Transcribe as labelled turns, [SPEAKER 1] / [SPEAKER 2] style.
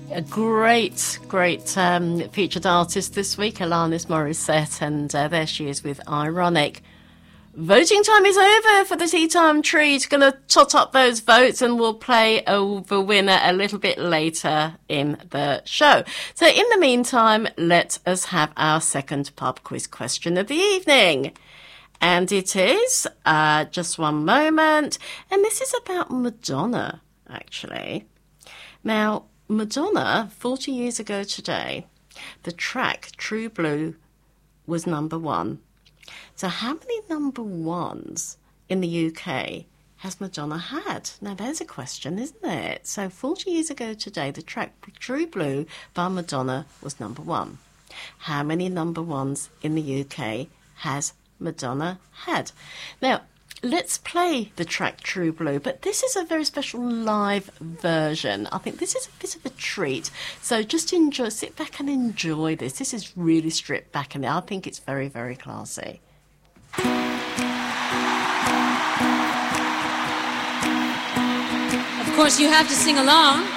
[SPEAKER 1] A great featured artist this week, Alanis Morissette, and there she is with Ironic. Voting time is over for the Tea Time Treat. Going to tot up those votes and we'll play the winner a little bit later in the show. So in the meantime, let us have our second pub quiz question of the evening. And it is, just one moment, and this is about Madonna, actually. Now, Madonna, 40 years ago today, the track True Blue was number one. So how many number ones in the UK has Madonna had? Now, there's a question, isn't it? So 40 years ago today, the track True Blue by Madonna was number one. How many number ones in the UK has Madonna had? Now, let's play the track True Blue, but this is a very special live version. I think this is a bit of a treat. So just enjoy, sit back and enjoy this. This is really stripped back, and I think it's very, very classy.
[SPEAKER 2] Of course, you have to sing along.